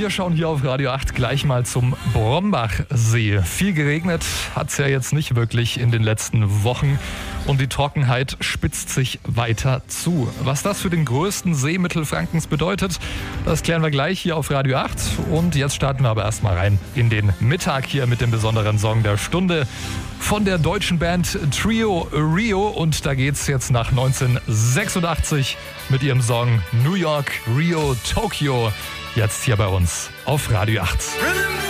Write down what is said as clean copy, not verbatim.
wir schauen hier auf Radio 8 gleich mal zum Brombachsee. Viel geregnet hat es ja jetzt nicht wirklich in den letzten Wochen und die Trockenheit spitzt sich weiter zu. Was das für den größten See Mittelfrankens bedeutet, das klären wir gleich hier auf Radio 8. Und jetzt starten wir aber erstmal rein in den Mittag hier mit dem besonderen Song der Stunde von der deutschen Band Trio Rio. Und da geht's jetzt nach 1986 mit ihrem Song New York, Rio, Tokyo. Jetzt hier bei uns auf Radio 8.